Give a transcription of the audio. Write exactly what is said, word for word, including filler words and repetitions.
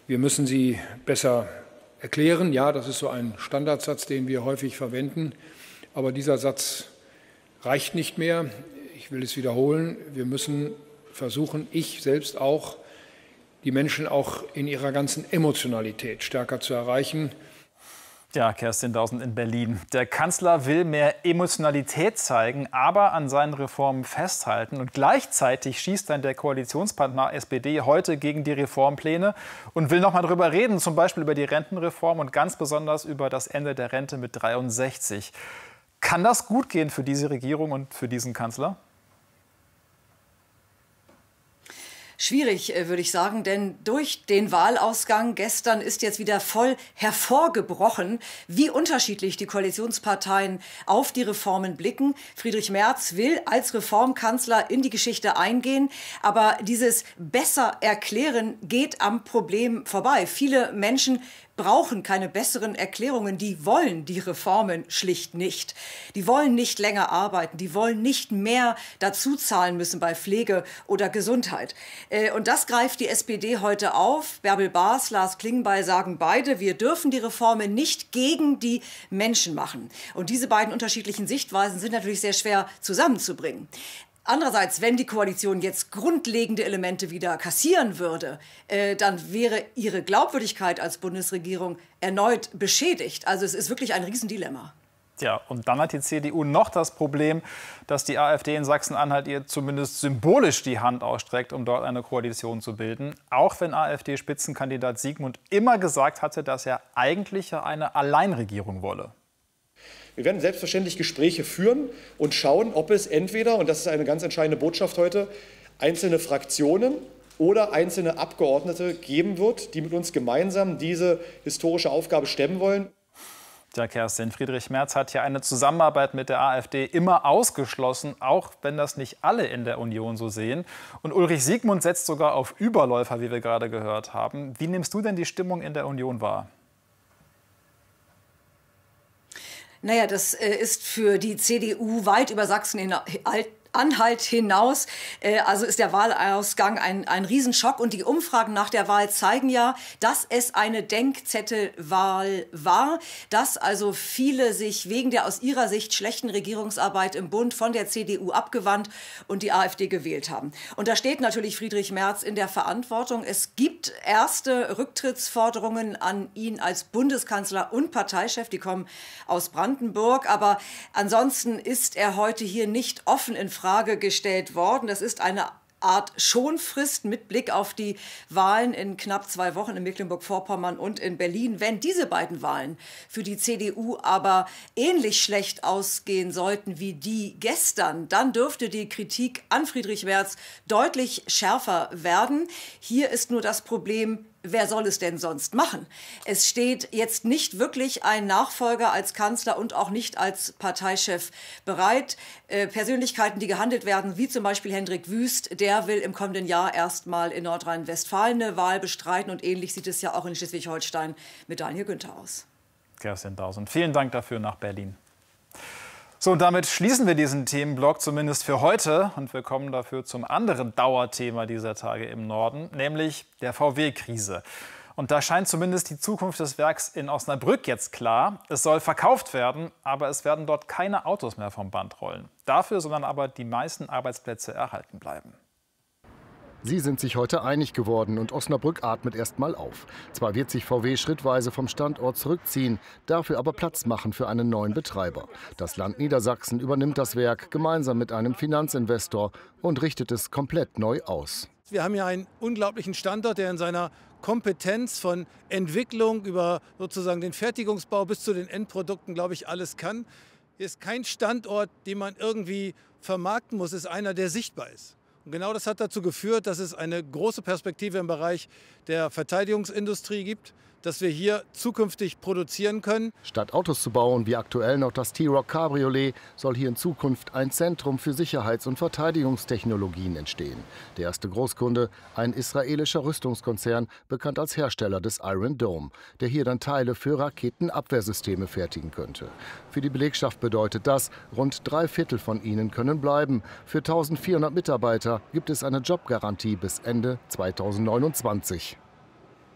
Wir müssen sie besser erklären. Ja, das ist so ein Standardsatz, den wir häufig verwenden. Aber dieser Satz reicht nicht mehr. Ich will es wiederholen. Wir müssen versuchen, ich selbst auch, die Menschen auch in ihrer ganzen Emotionalität stärker zu erreichen. Ja, Kerstin Dausen in Berlin. Der Kanzler will mehr Emotionalität zeigen, aber an seinen Reformen festhalten. Und gleichzeitig schießt dann der Koalitionspartner S P D heute gegen die Reformpläne und will noch mal darüber reden, zum Beispiel über die Rentenreform und ganz besonders über das Ende der Rente mit dreiundsechzig. Kann das gut gehen für diese Regierung und für diesen Kanzler? Schwierig, würde ich sagen, denn durch den Wahlausgang gestern ist jetzt wieder voll hervorgebrochen, wie unterschiedlich die Koalitionsparteien auf die Reformen blicken. Friedrich Merz will als Reformkanzler in die Geschichte eingehen, aber dieses besser erklären geht am Problem vorbei. Viele Menschen brauchen keine besseren Erklärungen, die wollen die Reformen schlicht nicht. Die wollen nicht länger arbeiten, die wollen nicht mehr dazu zahlen müssen bei Pflege oder Gesundheit. Und das greift die S P D heute auf. Bärbel Baas, Lars Klingbeil sagen beide, wir dürfen die Reformen nicht gegen die Menschen machen. Und diese beiden unterschiedlichen Sichtweisen sind natürlich sehr schwer zusammenzubringen. Andererseits, wenn die Koalition jetzt grundlegende Elemente wieder kassieren würde, äh, dann wäre ihre Glaubwürdigkeit als Bundesregierung erneut beschädigt. Also es ist wirklich ein Riesendilemma. Ja, und dann hat die C D U noch das Problem, dass die AfD in Sachsen-Anhalt ihr zumindest symbolisch die Hand ausstreckt, um dort eine Koalition zu bilden. Auch wenn AfD-Spitzenkandidat Siegmund immer gesagt hatte, dass er eigentlich eine Alleinregierung wolle. Wir werden selbstverständlich Gespräche führen und schauen, ob es entweder, und das ist eine ganz entscheidende Botschaft heute, einzelne Fraktionen oder einzelne Abgeordnete geben wird, die mit uns gemeinsam diese historische Aufgabe stemmen wollen. Ja, Kerstin, Friedrich Merz hat ja eine Zusammenarbeit mit der AfD immer ausgeschlossen, auch wenn das nicht alle in der Union so sehen. Und Ulrich Siegmund setzt sogar auf Überläufer, wie wir gerade gehört haben. Wie nimmst du denn die Stimmung in der Union wahr? Naja, das äh, ist für die C D U weit über Sachsen-Anhalt hinaus. Äh, also ist der Wahlausgang ein, ein Riesenschock. Und die Umfragen nach der Wahl zeigen ja, dass es eine Denkzettelwahl war. Dass also viele sich wegen der aus ihrer Sicht schlechten Regierungsarbeit im Bund von der C D U abgewandt und die AfD gewählt haben. Und da steht natürlich Friedrich Merz in der Verantwortung. Es gibt erste Rücktrittsforderungen an ihn als Bundeskanzler und Parteichef. Die kommen aus Brandenburg. Aber ansonsten ist er heute hier nicht offen in Frage gestellt worden. Das ist eine Art Schonfrist mit Blick auf die Wahlen in knapp zwei Wochen in Mecklenburg-Vorpommern und in Berlin. Wenn diese beiden Wahlen für die C D U aber ähnlich schlecht ausgehen sollten wie die gestern, dann dürfte die Kritik an Friedrich Merz deutlich schärfer werden. Hier ist nur das Problem, wer soll es denn sonst machen? Es steht jetzt nicht wirklich ein Nachfolger als Kanzler und auch nicht als Parteichef bereit. Äh, Persönlichkeiten, die gehandelt werden, wie zum Beispiel Hendrik Wüst, der will im kommenden Jahr erstmal in Nordrhein-Westfalen eine Wahl bestreiten. Und ähnlich sieht es ja auch in Schleswig-Holstein mit Daniel Günther aus. Kerstin Dausen, vielen Dank dafür nach Berlin. So, und damit schließen wir diesen Themenblock zumindest für heute. Und wir kommen dafür zum anderen Dauerthema dieser Tage im Norden, nämlich der V W-Krise. Und da scheint zumindest die Zukunft des Werks in Osnabrück jetzt klar. Es soll verkauft werden, aber es werden dort keine Autos mehr vom Band rollen. Dafür sollen aber die meisten Arbeitsplätze erhalten bleiben. Sie sind sich heute einig geworden und Osnabrück atmet erst mal auf. Zwar wird sich V W schrittweise vom Standort zurückziehen, dafür aber Platz machen für einen neuen Betreiber. Das Land Niedersachsen übernimmt das Werk gemeinsam mit einem Finanzinvestor und richtet es komplett neu aus. Wir haben hier einen unglaublichen Standort, der in seiner Kompetenz von Entwicklung über sozusagen den Fertigungsbau bis zu den Endprodukten, glaube ich, alles kann. Hier ist kein Standort, den man irgendwie vermarkten muss, ist einer, der sichtbar ist. Und genau das hat dazu geführt, dass es eine große Perspektive im Bereich der Verteidigungsindustrie gibt, dass wir hier zukünftig produzieren können. Statt Autos zu bauen, wie aktuell noch das T-Roc Cabriolet, soll hier in Zukunft ein Zentrum für Sicherheits- und Verteidigungstechnologien entstehen. Der erste Großkunde, ein israelischer Rüstungskonzern, bekannt als Hersteller des Iron Dome, der hier dann Teile für Raketenabwehrsysteme fertigen könnte. Für die Belegschaft bedeutet das, rund drei Viertel von ihnen können bleiben. Für eintausendvierhundert Mitarbeiter gibt es eine Jobgarantie bis Ende zweitausendneunundzwanzig.